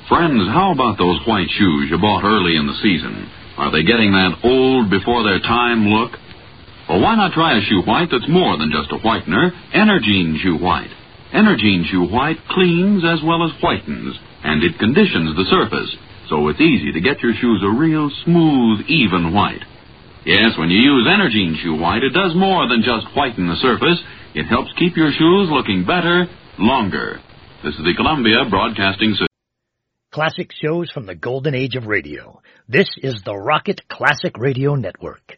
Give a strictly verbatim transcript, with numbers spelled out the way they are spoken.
Friends, how about those white shoes you bought early in the season? Are they getting that old before their time look? Well, why not try a shoe white that's more than just a whitener? Energine Shoe White. Energine Shoe White cleans as well as whitens, and it conditions the surface, so it's easy to get your shoes a real smooth, even white. Yes, when you use Energine Shoe White, it does more than just whiten the surface. It helps keep your shoes looking better, longer. This is the Columbia Broadcasting System. Classic shows from the golden age of radio. This is the Rocket Classic Radio Network.